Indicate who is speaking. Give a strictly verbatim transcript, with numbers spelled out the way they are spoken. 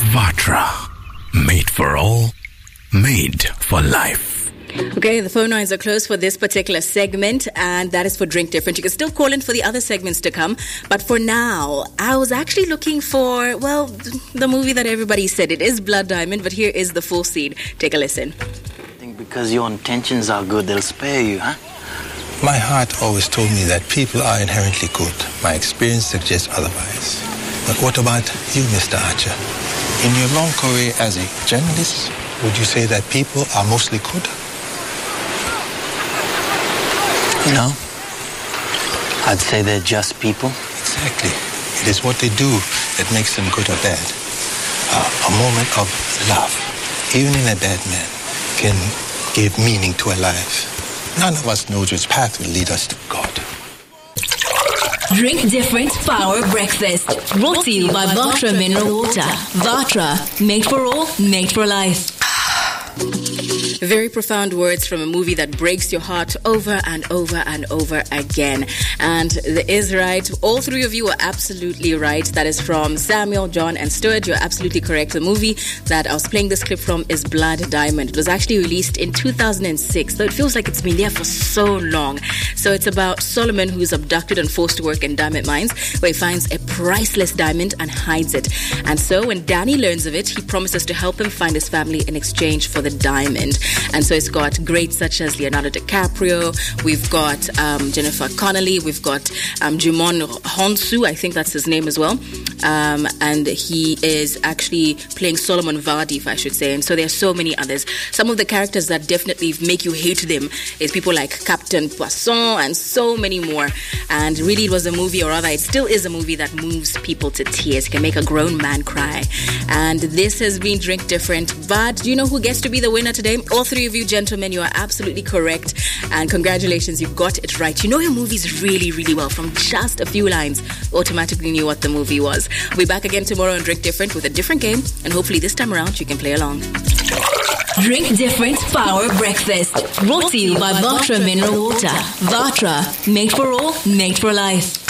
Speaker 1: Vatra. Made for all, made for life.
Speaker 2: Okay, the phone lines are closed for this particular segment, and that is for Drink Different. You can still call in for the other segments to come, but for now, I was actually looking for, well, the movie that everybody said. It is Blood Diamond, but here is the full scene. Take a listen.
Speaker 3: I think because your intentions are good, they'll spare you, huh?
Speaker 4: My heart always told me that people are inherently good. My experience suggests otherwise. But what about you, Mister Archer? In your long career as a journalist, would you say that people are mostly good?
Speaker 3: No. I'd say they're just people.
Speaker 4: Exactly. It is what they do that makes them good or bad. Uh, a moment of love, even in a bad man, can give meaning to a life. None of us knows which path will lead us to God.
Speaker 5: Drink Different Power Breakfast. Brought to you by Vatra Mineral Water. Vatra, made for all, made for life.
Speaker 2: Very profound words from a movie that breaks your heart over and over and over again. And that is right. All three of you are absolutely right. That is from Samuel, John, and Stuart. You're absolutely correct. The movie that I was playing this clip from is Blood Diamond. It was actually released in two thousand six, so it feels like it's been there for so long. So it's about Solomon, who's abducted and forced to work in diamond mines, where he finds a priceless diamond and hides it. And so when Danny learns of it, he promises to help him find his family in exchange for the diamond. And so it's got greats such as Leonardo DiCaprio, we've got um, Jennifer Connelly, we've got um, Jimon Honsu, I think that's his name as well. Um, and he is actually playing Solomon Vardy, if I should say. And so there are so many others. Some of the characters that definitely make you hate them is people like Captain Poisson and so many more. And really it was a movie, or rather it still is a movie that moves people to tears. It can make a grown man cry. And this has been Drink Different. But do you know who gets to be the winner today? All three of you gentlemen, you are absolutely correct. And congratulations, you got it right. You know your movies really, really well. From just a few lines, automatically knew what the movie was. We'll be back again tomorrow on Drink Different with a different game. And hopefully this time around, you can play along.
Speaker 5: Drink Different Power Breakfast. Brought to you by Vatra Mineral Water. Vatra, made for all, made for life.